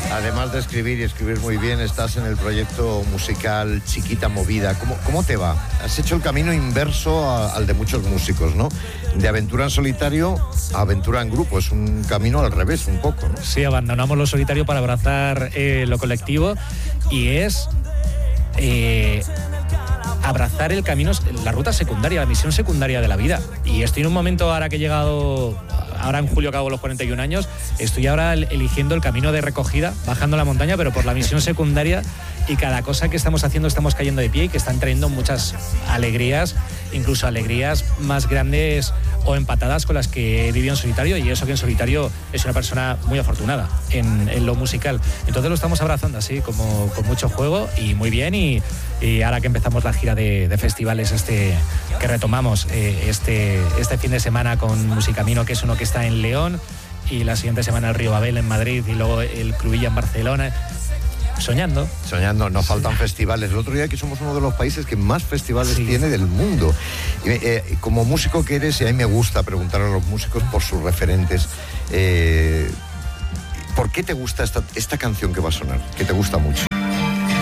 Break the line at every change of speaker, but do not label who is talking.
Además de escribir y escribir muy bien, estás en el proyecto musical Chiquita Movida. ¿Cómo te va? Has hecho el camino inverso al de muchos músicos, ¿no? De aventura en solitario a aventura en grupo. Es un camino al revés, un poco, ¿no?
Sí, abandonamos lo solitario para abrazar lo colectivo y es abrazar el camino, la ruta secundaria, la misión secundaria de la vida. Y estoy en un momento ahora que he llegado... Ahora en julio acabo los 41 años, estoy ahora eligiendo el camino de recogida, bajando la montaña, pero por la misión secundaria, y cada cosa que estamos haciendo estamos cayendo de pie y que están trayendo muchas alegrías, incluso alegrías más grandes o empatadas con las que he vivido en solitario, y eso que en solitario es una persona muy afortunada en lo musical. Entonces lo estamos abrazando así, como con mucho juego y muy bien, y ahora que empezamos la gira de festivales que retomamos este fin de semana con Musicamino, que es uno que está en León, y la siguiente semana el Río Babel en Madrid, y luego el Cruïlla en Barcelona. Soñando, nos faltan festivales. El otro día que somos uno de los países que más festivales tiene del mundo. Como músico que eres, y a mí me gusta preguntar a los músicos por sus referentes, ¿por qué te gusta esta canción que va a sonar? Que te gusta mucho.